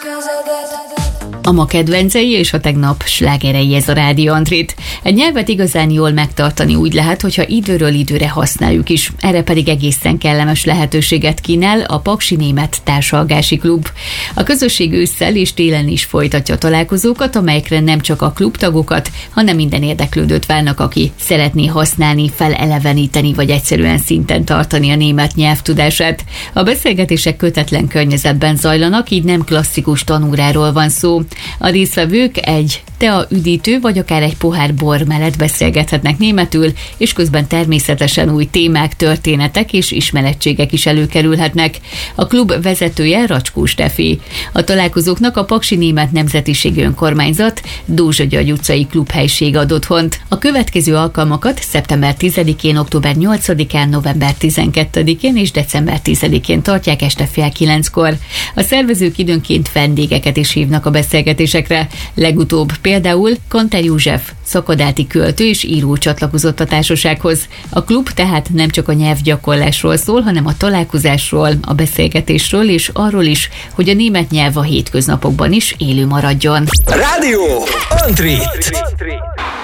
A ma kedvencei és a tegnap slágerei, ez a Rádió Antrit. Egy nyelvet igazán jól megtartani úgy lehet, hogyha időről időre használjuk is. Erre pedig egészen kellemes lehetőséget kínál a Paksi Német Társalgási Klub. A közösség ősszel és télen is folytatja találkozókat, amelyekre nem csak a klubtagokat, hanem minden érdeklődőt várnak, aki szeretné használni, feleleveníteni vagy egyszerűen szinten tartani a német nyelv tudását. A beszélgetések kötetlen környezetben zajlanak, így nem klasszikus tanóráról van szó. A résztvevők egy tea üdítő vagy akár egy pohár bor mellett beszélgethetnek németül, és közben természetesen új témák, történetek és ismerettségek is előkerülhetnek. A klub vezetője Racskó Stefi. A találkozóknak a Paksi Német Nemzetiségi Önkormányzat Dózsa György utcai klubhelység ad otthont. A következő alkalmakat szeptember 10-én, október 8-án, november 12-én és december 10-én tartják este fél 9-kor. A szervezők időnként vendégeket is hívnak a beszélgetésekre. Legutóbb például Kanter József, szakadáti költő és író csatlakozott a társasághoz. A klub tehát nem csak a nyelvgyakorlásról szól, hanem a találkozásról, a beszélgetésről és arról is, hogy a német nyelv a hétköznapokban is élő maradjon. Rádió Antrit!